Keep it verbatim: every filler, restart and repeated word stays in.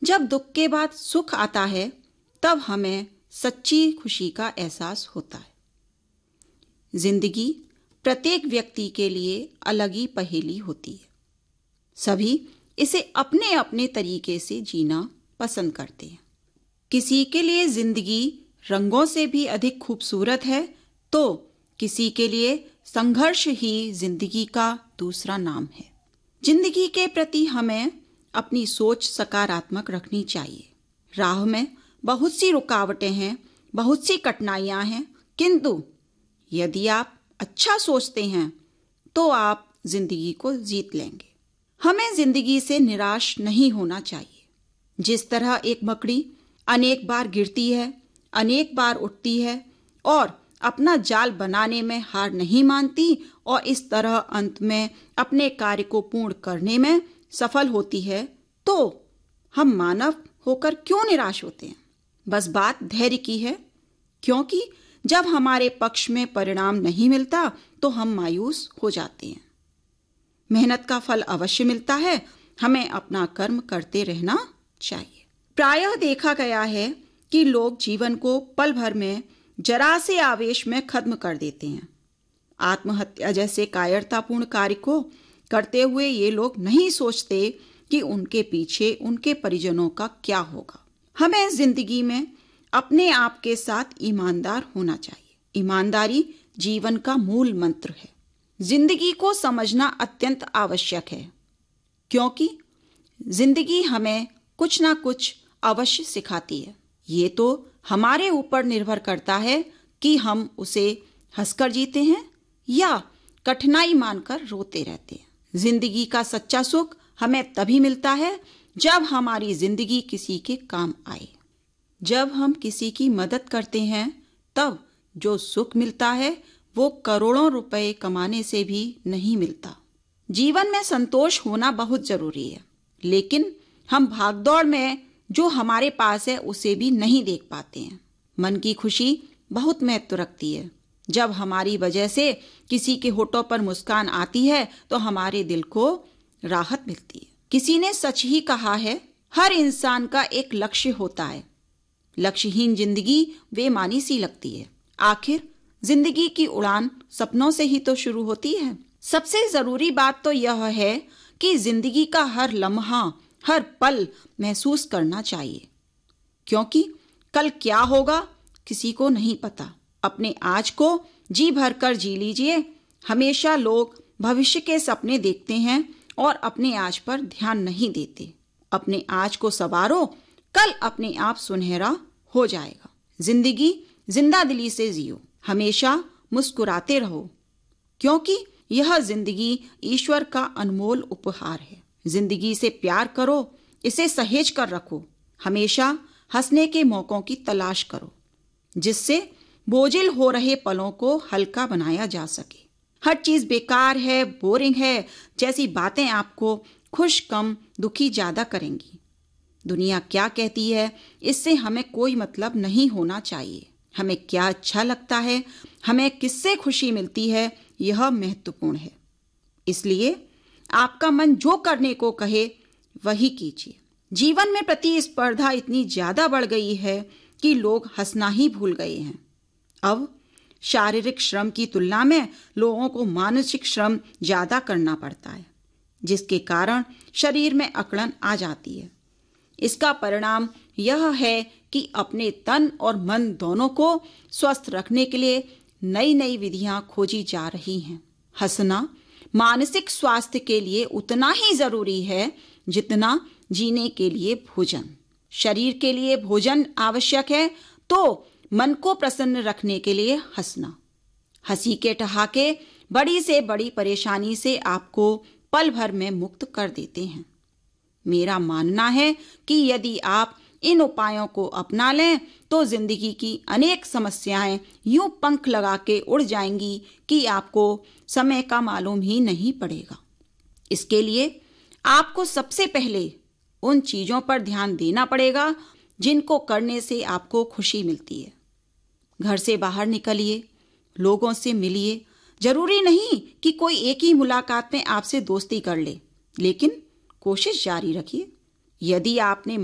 जब दुख के बाद सुख आता है तब हमें सच्ची खुशी का एहसास होता है। जिंदगी प्रत्येक व्यक्ति के लिए अलग ही पहेली होती है। सभी इसे अपने अपने तरीके से जीना पसंद करते हैं। किसी के लिए जिंदगी रंगों से भी अधिक खूबसूरत है तो किसी के लिए संघर्ष ही जिंदगी का दूसरा नाम है। जिंदगी के प्रति हमें अपनी सोच सकारात्मक रखनी चाहिए। राह में बहुत सी रुकावटें हैं, बहुत सी कठिनाइयां हैं, किंतु यदि आप अच्छा सोचते हैं तो आप जिंदगी को जीत लेंगे। हमें जिंदगी से निराश नहीं होना चाहिए। जिस तरह एक मकड़ी अनेक बार गिरती है, अनेक बार उठती है और अपना जाल बनाने में हार नहीं मानती और इस तरह अंत में अपने कार्य को पूर्ण करने में सफल होती है, तो हम मानव होकर क्यों निराश होते हैं? बस बात धैर्य की है, क्योंकि जब हमारे पक्ष में परिणाम नहीं मिलता तो हम मायूस हो जाते हैं। मेहनत का फल अवश्य मिलता है, हमें अपना कर्म करते रहना चाहिए। प्रायः देखा गया है कि लोग जीवन को पल भर में जरा से आवेश में खत्म कर देते हैं। आत्महत्या जैसे कायरतापूर्ण कार्य को करते हुए ये लोग नहीं सोचते कि उनके पीछे उनके परिजनों का क्या होगा। हमें जिंदगी में अपने आप के साथ ईमानदार होना चाहिए। ईमानदारी जीवन का मूल मंत्र है। जिंदगी को समझना अत्यंत आवश्यक है, क्योंकि जिंदगी हमें कुछ ना कुछ अवश्य सिखाती है। ये तो हमारे ऊपर निर्भर करता है कि हम उसे हंसकर जीते हैं या कठिनाई मानकर रोते रहते हैं। जिंदगी का सच्चा सुख हमें तभी मिलता है जब हमारी जिंदगी किसी के काम आए। जब हम किसी की मदद करते हैं तब जो सुख मिलता है वो करोड़ों रुपए कमाने से भी नहीं मिलता। जीवन में संतोष होना बहुत जरूरी है, लेकिन हम भागदौड़ में जो हमारे पास है उसे भी नहीं देख पाते हैं। मन की खुशी बहुत महत्व रखती है। जब हमारी वजह से किसी के होठों पर मुस्कान आती है तो हमारे दिल को राहत मिलती है। किसी ने सच ही कहा है, हर इंसान का एक लक्ष्य होता है। लक्ष्यहीन जिंदगी बेमानी सी लगती है। आखिर जिंदगी की उड़ान सपनों से ही तो शुरू होती है। सबसे जरूरी बात तो यह है कि जिंदगी का हर लम्हा, हर पल महसूस करना चाहिए, क्योंकि कल क्या होगा किसी को नहीं पता। अपने आज को जी भरकर जी लीजिए। हमेशा लोग भविष्य के सपने देखते हैं और अपने आज पर ध्यान नहीं देते। अपने आज को संवारो, कल अपने आप सुनहरा हो जाएगा। जिंदगी जिंदा दिली से जियो, हमेशा मुस्कुराते रहो, क्योंकि यह जिंदगी ईश्वर का अनमोल उपहार है। जिंदगी से प्यार करो, इसे सहेज कर रखो। हमेशा हंसने के मौकों की तलाश करो, जिससे बोझिल हो रहे पलों को हल्का बनाया जा सके। हर चीज बेकार है, बोरिंग है जैसी बातें आपको खुश कम दुखी ज्यादा करेंगी। दुनिया क्या कहती है इससे हमें कोई मतलब नहीं होना चाहिए। हमें क्या अच्छा लगता है, हमें किससे खुशी मिलती है, यह महत्वपूर्ण है। इसलिए आपका मन जो करने को कहे वही कीजिए। जीवन में प्रतिस्पर्धा इतनी ज्यादा बढ़ गई है कि लोग हंसना ही भूल गए हैं। अब शारीरिक श्रम की तुलना में लोगों को मानसिक श्रम ज्यादा करना पड़ता है, जिसके कारण शरीर में अकड़न आ जाती है। इसका परिणाम यह है कि अपने तन और मन दोनों को स्वस्थ रखने के लिए नई नई विधियां खोजी जा रही हैं। हंसना मानसिक स्वास्थ्य के लिए उतना ही जरूरी है जितना जीने के लिए भोजन। शरीर के लिए भोजन आवश्यक है तो मन को प्रसन्न रखने के लिए हंसना। हंसी के ठहाके बड़ी से बड़ी परेशानी से आपको पल भर में मुक्त कर देते हैं। मेरा मानना है कि यदि आप इन उपायों को अपना लें तो जिंदगी की अनेक समस्याएं यूं पंख लगा के उड़ जाएंगी कि आपको समय का मालूम ही नहीं पड़ेगा। इसके लिए आपको सबसे पहले उन चीजों पर ध्यान देना पड़ेगा जिनको करने से आपको खुशी मिलती है। घर से बाहर निकलिए, लोगों से मिलिए। जरूरी नहीं कि कोई एक ही मुलाकात में आपसे दोस्ती कर ले, लेकिन कोशिश जारी रखिए। यदि आपने